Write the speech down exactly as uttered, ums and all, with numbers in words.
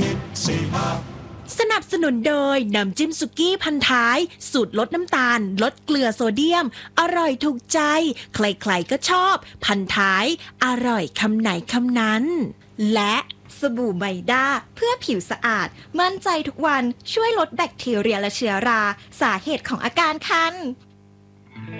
คิดสิฮะสนับสนุนโดยน้ำจิ้มสุกี้พันท้ายสูตรลดน้ำตาลลดเกลือโซเดียมอร่อยถูกใจใครๆก็ชอบพันท้ายอร่อยคำไหนคำนั้นและสบู่ไมด้าเพื่อผิวสะอาดมั่นใจทุกวันช่วยลดแบคทีเรียและเชื้อราสาเหตุของอาการคัน